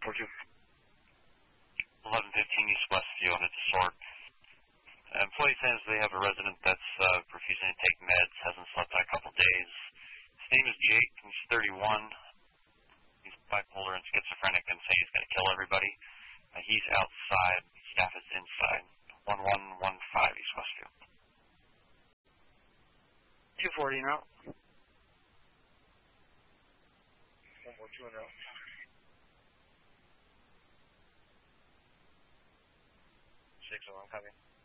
1115 East Westview, and it's a sort. Employee says they have a resident that's refusing to take meds, hasn't slept in a couple days. His name is Jake, and he's 31. He's bipolar and schizophrenic and saying he's going to kill everybody. He's outside. Staff is inside. 1115 East Westview. 240 and out. 142 and out. 601, copy.